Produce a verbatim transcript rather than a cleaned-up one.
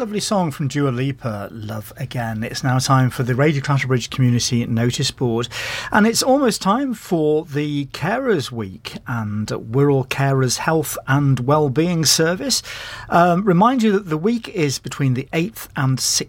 lovely song from Dua Lipa, Love Again. It's now time for the Radio Clatterbridge Community Notice Board. And it's almost time for the Carers Week and Wirral Carers Health and Wellbeing Service. Um, remind you that the week is between the eighth and sixteenth